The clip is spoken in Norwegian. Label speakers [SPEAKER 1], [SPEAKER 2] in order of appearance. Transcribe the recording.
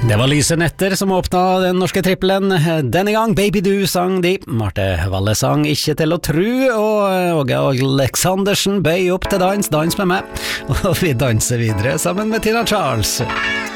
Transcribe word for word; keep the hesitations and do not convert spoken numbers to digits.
[SPEAKER 1] Det var Lyse netter som åpna den norske trippelen. Denne gang Baby Du sang de. Marte Valle sang Ikke til å tru, og Åge Aleksandersen bøy opp til dans, dans med meg. Og vi danser videre sammen med Tina Charles.